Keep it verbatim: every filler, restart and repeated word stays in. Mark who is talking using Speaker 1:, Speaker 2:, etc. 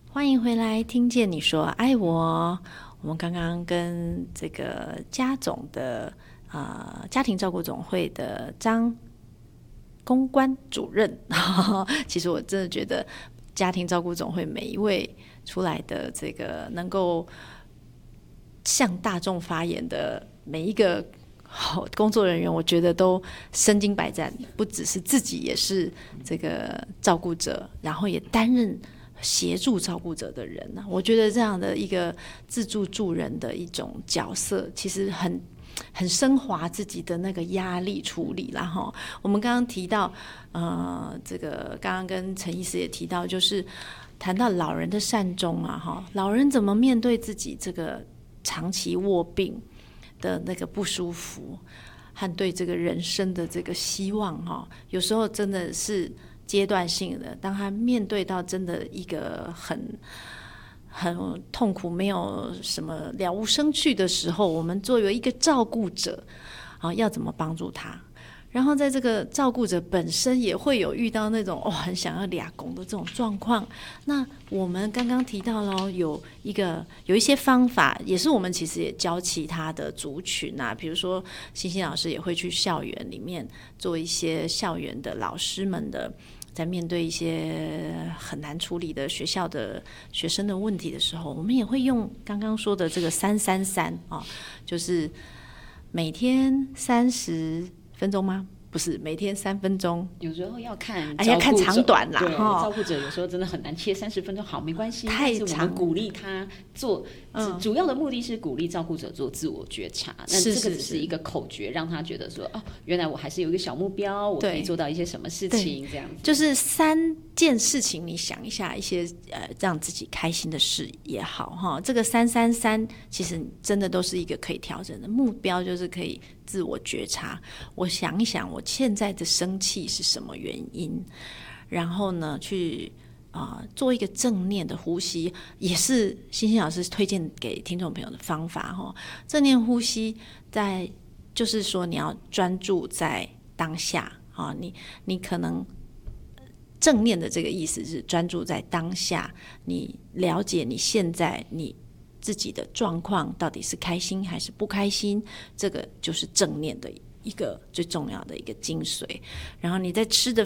Speaker 1: 欢迎回来，听见你说爱我。我们刚刚跟这个家总的呃家庭照顾总会的张公关主任其实我真的觉得家庭照顾总会每一位出来的这个能够向大众发言的每一个工作人员，我觉得都身经百战，不只是自己也是这个照顾者，然后也担任协助照顾者的人。我觉得这样的一个自助助人的一种角色，其实很很升华自己的那个压力处理啦齁。我们刚刚提到呃，这个刚刚跟陈医师也提到，就是谈到老人的善终啊齁，老人怎么面对自己这个长期卧病的那个不舒服和对这个人生的这个希望齁，有时候真的是阶段性的，当他面对到真的一个很很痛苦没有什么了无生趣的时候，我们作为一个照顾者啊，要怎么帮助他？然后在这个照顾者本身也会有遇到那种哦很想要俩拱的这种状况。那我们刚刚提到了有一个有一些方法，也是我们其实也教其他的族群啊，比如说欣欣老师也会去校园里面做一些校园的老师们的，在面对一些很难处理的学校的学生的问题的时候，我们也会用刚刚说的这个三三三啊，就是每天三十分钟吗？不是，每天三分钟。
Speaker 2: 有时候要看，
Speaker 1: 哎，要看长短啦。
Speaker 2: 对，照顾者有时候真的很难切三十分钟，好，没关系。
Speaker 1: 太长，
Speaker 2: 但是我们鼓励他做，嗯、主要的目的是鼓励照顾者做自我觉察。那这个只是一个口诀，让他觉得说，哦，原来我还是有一个小目标，我可以做到一些什么事情，这样子。
Speaker 1: 就是三件事情，你想一下，一些呃让自己开心的事也好哈。这个三三三其实真的都是一个可以调整的目标，就是可以自我觉察。我想一想，我现在的生气是什么原因？然后呢，去啊、呃、做一个正念的呼吸，也是欣欣老师推荐给听众朋友的方法哈。正念呼吸在就是说你要专注在当下啊，你你可能。正念的这个意思是专注在当下，你了解你现在你自己的状况到底是开心还是不开心，这个就是正念的一个最重要的一个精髓。然后你在吃的